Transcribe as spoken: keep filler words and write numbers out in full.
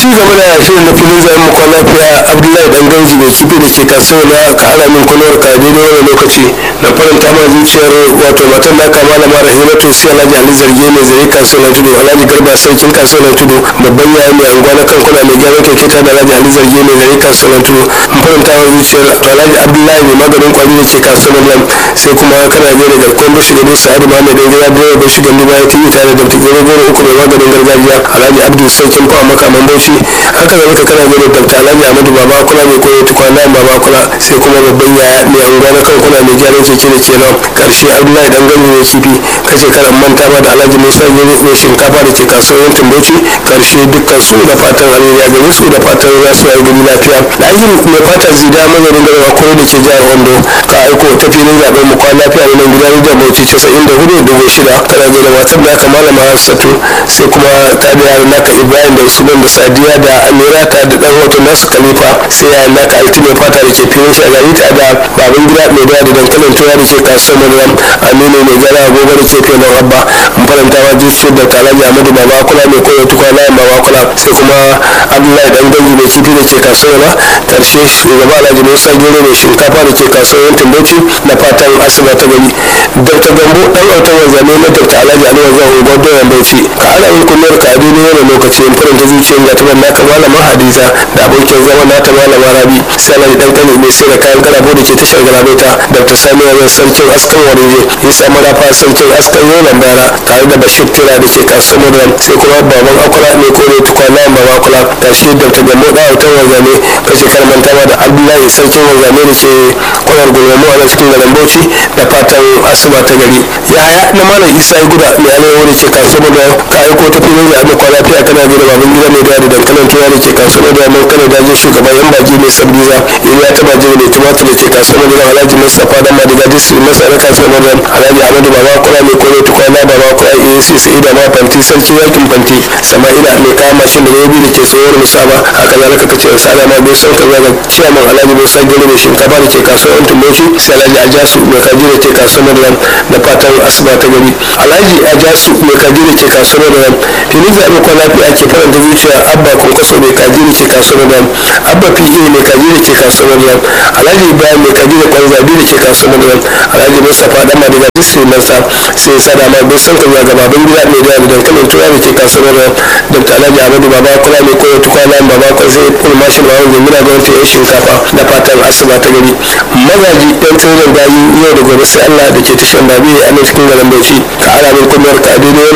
ci gaba da shirin na filin zayen makon lafiya abdullahi dan ganji mai kifi da ke kasuwa na ka ana min kulawar ka daidai wani lokaci na faranta ma zuciyar wato matan naka malama rahilatu sai alhaji ali zarge mai zare kasuwa na tudu alhaji garba sarkin kasuwa na tudu babban yayi mai anguwa na kankuna mai gyaran keke ta da alhaji ali zarge mai zare kasuwa na tudu in faranta ma zuciyar alhaji abdullahi mai maganin kwari da ke kasuwa na sai kuma kana je da garkon bashi gado sa'adu ma mai daidai ya bayar bashi gandu baya tuni tare da goro goro uku mai maganin gargajiya alhaji abdul sarkin fa makaman bauchi haka da muka kana gani dr alhaji ahmadu baba kula mai koyo tukwana baba kula sai kuma babban yaya mai anguwa na kankuna mai gyaran keke da ke nan karshe abdullahi dan gani mai kifi kace karan manta ba da alhaji musa gani mai shinkafa da ke kasuwar tamboci karshe dukkan su da fatan alheri gare su da fatan za su yi gani lafiya lahiri mai fata zida mazarin garba kore da ke jihar ondo ka aiko ta filin zaben mu kwana lafiya ne nan gidan da bauchi casa'in da hudu dubu shida kana gani wasan da aka malama hassatu sai kuma ta da yaran naka ibrahim da usman da sadiya da amira ta da dan wato nasu khalifa sai yaran naka alti mai fata da ke filin shagari ta da baban gida mai da da dankalin tuwa da ke kasuwar maryam aminu mai gara agogo da ke filin abba mun faranta wa zuciyar da talaji amadu baba kula mai koyar tukwana baba kula sai kuma abdullahi dan ganji mai kifi da ke kasuwar na karshe shugaba alhaji musa gero mai shinkafa da ke kasuwar tamboci na fatan asuba ta gari dr gambo dan autar wanzame na dr alhaji ali wanzan unguwar doyan bauchi ka ana yin kullum ka adi ne wani lokaci in faranta zuciyar ga tabar naka malama hadiza da abokin zama nata malama rabi sai alhaji dan kane mai sai da kayan kalabo da ke tashar galabaita dr sani wanzan sarkin askan warije isa marafa sarkin askan yolan bara tare da bashir tira da ke kasuwar madran sai kuma baban akwala mai kore tukwana baba kula tashi dr gambo dan autar wanzame kace karmanta da abdullahi sarkin wanzame da ke kwanar gulmamu a cikin garin bauchi da fatan asuba ta gari yaya na malam isa ya guda mai alayyar da ke kasuwar da ka aiko ta filin da amma kwana fiya kana gida baban gida mai da dankalin tuwa da ke kasuwar da mun kana dajin shugaban yan baki mai sabbiza iliya ta baje da tumatur da ke kasuwar da alhaji mustapha dan madiga district masa na kasuwar da alhaji ahmadu baba kula mai kore tukwana baba kula ac sai da ma fanti sarki yakin fanti sama'ila mai kayan mashin da yabi da ke tsohuwar musaba haka zalika kace sada ma bai sauka ga ciyaman alhaji musa gero mai shinkafa da ke kasuwar tumboci sai alhaji ajasu mai kaji da ke kasuwar maryam da fatan asuba ta gari alhaji ajasu mai kaji da ke kasuwar maryam filin zaɓe kwa lafiya ke faranta zuciya abba kunkaso mai kaji da ke kasuwar maryam abba pa mai kaji da ke kasuwar maryam alhaji ibrahim mai kaji da kwan zabi da ke kasuwar maryam alhaji mustapha dan madiga district nasa sai sada ma bai sauka ga gababan gida mai da dankalin tuwa da ke kasuwar maryam dr alhaji ahmadu baba kula mai koyar tukwana baba kwan sai kuma mashin bawon jimina ga wata yan shinkafa da fatan asuba ta gari magaji yan tsoron bayi yau da gobe sai allah da ke tashan babi a nan cikin garin bauchi ka ana min kullum ka daidai